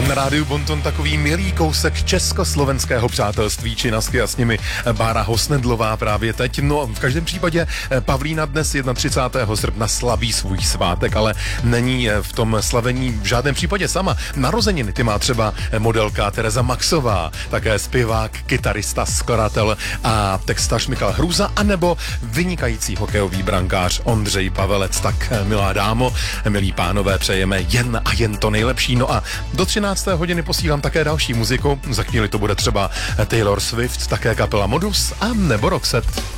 Na rádiu Bonton takový milý kousek československého přátelství či nasky a s nimi Bára Hosnedlová právě teď. No v každém případě Pavlína dnes 31. srpna slaví svůj svátek, ale není v tom slavení v žádném případě sama. Narozeniny ty má třeba modelka Tereza Maxová, také zpěvák, kytarista, skladatel a textař Michal Hruza, anebo vynikající hokejový brankář Ondřej Pavelec. Tak milá dámo, milí pánové, přejeme jen a jen to nejlepší. No a do 13. hodiny posílám také další muziku. Za chvíli to bude třeba Taylor Swift, také kapela Modus a nebo Roxette.